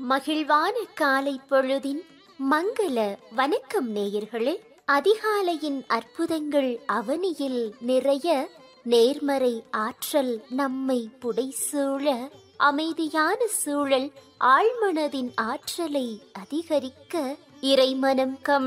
மகிழ்வான காலை பொழுதின் மங்கள வணக்கம் நேயர்களே. அதிகாலையின் அற்புதங்கள் அவனியில் நிறைய, நேர்மறை ஆற்றல் நம்மை புடைசூழ, அமைதியான சூழல் ஆழ்மனதின் ஆற்றலை அதிகரிக்க, இறைமனம் கமழ